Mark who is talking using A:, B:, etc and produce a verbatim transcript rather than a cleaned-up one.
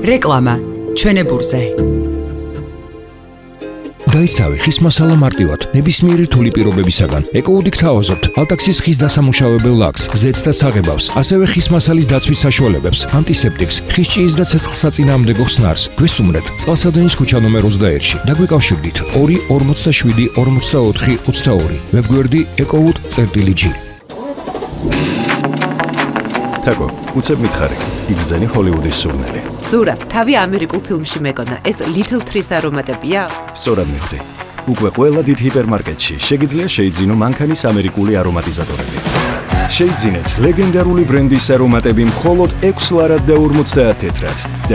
A: რეკლამა ჩვენებურზე.
B: დაისავე ხის მასალა მარტივად, ნებისმიერი რთული პირობებისაგან. ეკოუდი გთავაზობთ ალტაქსის ხის დასამუშავებელ ლაქს, ზეთს და საღებავს, ასევე ხის მასალის დაცვის საშუალებებს, ანტისეპტიკს, ხის ჭიის და ცეცხლსაწინააღმდეგო ხსნარს. გვესტუმრეთ წყალსადენის ქუჩა ნომერ ოცდაერთში. დაგვიკავშირდით ორი ორმოცდაშვიდი ორმოცდაოთხი ოცდაორი. ვებგვერდი ecowood.gr.
C: თაკო, უცებ მითხარი, იგრძენი ჰოლივუდის სურნელი.
D: ზურა, თავი ამერიკულ ფილმში მეკონა, ეს Little Trees არომატებია?
C: სწორად მიხვდი. უკვე ყველა დიდ ჰიპერმარკეტში შეგიძლია შეიძინო მანქანის ამერიკული არომატიზატორები. შეიძინეთ ლეგენდარული ბრენდის არომატები მხოლოდ ექვს ლარად და ორმოცდაათ თეთრად.